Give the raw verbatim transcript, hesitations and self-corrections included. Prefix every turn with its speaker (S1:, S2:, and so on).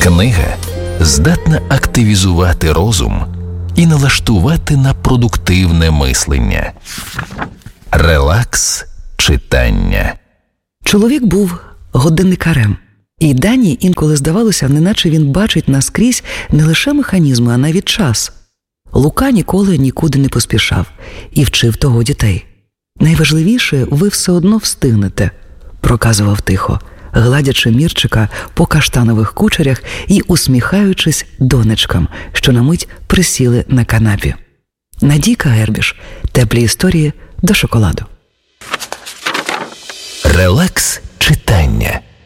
S1: Книга здатна активізувати розум і налаштувати на продуктивне мислення. Релакс читання.
S2: Чоловік був годинникарем. І Дані інколи здавалося, неначе він бачить наскрізь не лише механізми, а навіть час. Лука ніколи нікуди не поспішав і вчив того дітей. «Найважливіше ви все одно встигнете», – проказував тихо, гладячи Мірчика по каштанових кучерях і усміхаючись донечкам, що на мить присіли на канапі. Надійка Гербіш. Теплі історії до шоколаду.
S1: Релакс читання.